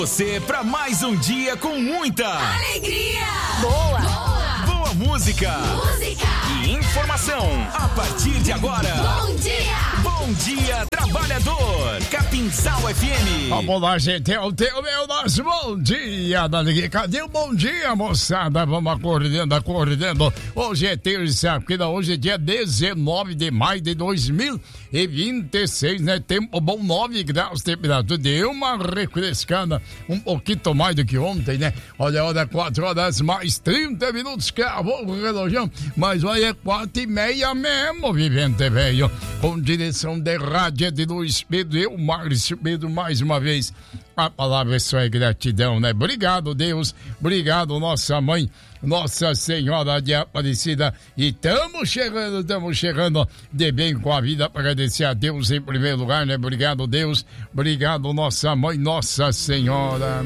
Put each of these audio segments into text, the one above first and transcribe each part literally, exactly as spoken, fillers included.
Você para mais um dia com muita alegria, boa, boa, boa música, música e informação. A partir de agora, bom dia, bom dia trabalhador, Capinzal F M. Vamos lá, gente, eu tenho o meu nosso bom dia da alegria. Cadê o bom dia, moçada? Vamos acordando, acordando. Hoje é terça-feira, hoje é dia dezenove de maio de dois mil e vinte e seis, né? Tempo bom, nove graus, temperatura, deu uma refrescada, um pouquinho mais do que ontem, né? Olha, olha, quatro horas mais trinta minutos, cravou o relógio, mas olha, é quatro e meia mesmo, vivente velho, com direção de rádio de Luiz Pedro, eu, Márcio Pedro, mais uma vez, a palavra só é gratidão, né? Obrigado, Deus, obrigado, nossa mãe, Nossa Senhora de Aparecida, e estamos chegando, estamos chegando de bem com a vida para agradecer a Deus em primeiro lugar, né? Obrigado, Deus, obrigado, nossa mãe, Nossa Senhora.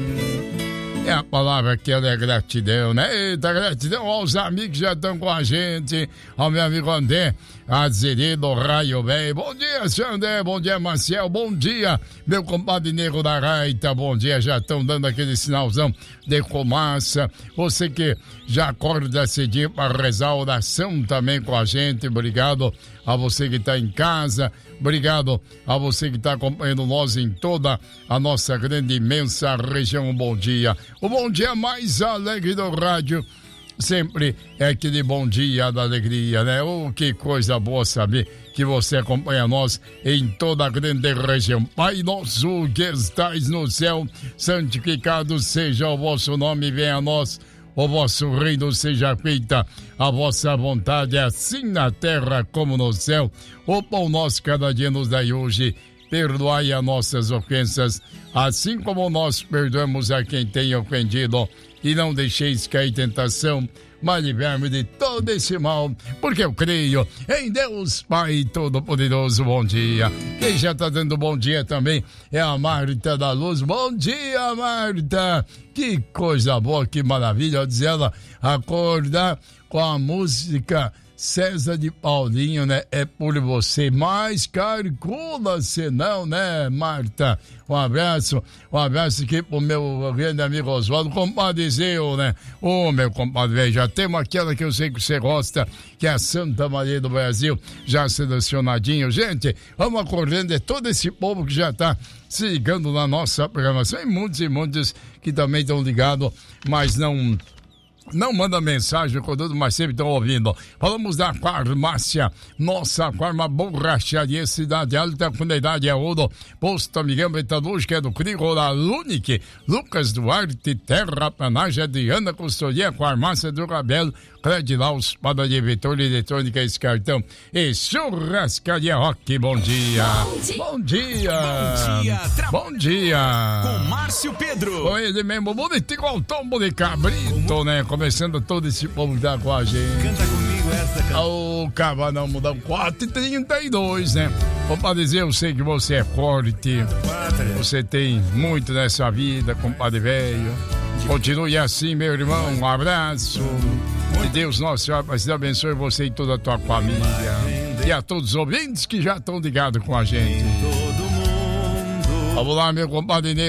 É a palavra que ela é gratidão, né? Eita, gratidão aos amigos que já estão com a gente, ao meu amigo André Azeredo, Raio Velho. Bom dia, senhor André, bom dia, Marcel, bom dia, meu compadre Negro da Raita, bom dia, já estão dando aquele sinalzão de fumaça. Você que já acorda cedinho para rezar a oração também com a gente, obrigado a você que está em casa, obrigado a você que está acompanhando nós em toda a nossa grande, imensa região. Um bom dia, o bom dia mais alegre do rádio, sempre é aquele bom dia da alegria, né? Oh, que coisa boa saber que você acompanha nós em toda a grande região. Pai nosso que estais no céu, santificado seja o vosso nome, venha a nós o vosso reino, seja feita a vossa vontade, assim na terra como no céu. O pão nosso cada dia nos dai hoje, perdoai as nossas ofensas, assim como nós perdoamos a quem tem ofendido, e não deixeis cair em tentação, mas livrai-me de todo esse mal, porque eu creio em Deus Pai Todo-Poderoso. Bom dia. Quem já está dando bom dia também é a Marta da Luz. Bom dia, Marta. Que coisa boa, que maravilha, diz ela, acordar com a música César de Paulinho, né? É por você, mas calcula-se não, né, Marta? Um abraço, um abraço aqui pro meu grande amigo Oswaldo, compadre Zeu, né? Ô, meu compadre velho, já temos aquela que eu sei que você gosta, que é a Santa Maria do Brasil, já selecionadinho. Gente, vamos acordando de todo esse povo que já tá se ligando na nossa programação, e muitos e muitos que também estão ligados, mas não... Não manda mensagem, mas sempre estão ouvindo. Falamos da farmácia, nossa farma borracharia, Cidade Alta, Comunidade Aodo, Posto Miguel Metalúrgica do Crigola, Lunique, Lucas Duarte, Terraplanagem, Adriana Consultoria, Farmácia do Rabelo, Credilaus, Padaria Vitor, Eletrônica, esse cartão e Churrascaria Rock. Bom dia. Bom dia. Bom dia. Bom dia, tra... Bom dia. Com Márcio Pedro. Com ele mesmo, bonito igual tombo de cabrito, né? Começando todo esse povo que tá com a gente. Canta comigo essa, cara. Ô, Cabanão, mudou quatro e trinta e dois, né? Compadre Zé, eu sei que você é forte. Você tem muito nessa vida, compadre velho. Continue assim, meu irmão. Um abraço. Que Deus Nosso Senhor abençoe você e toda a tua família. E a todos os ouvintes que já estão ligados com a gente. Vamos lá, meu compadre Ney.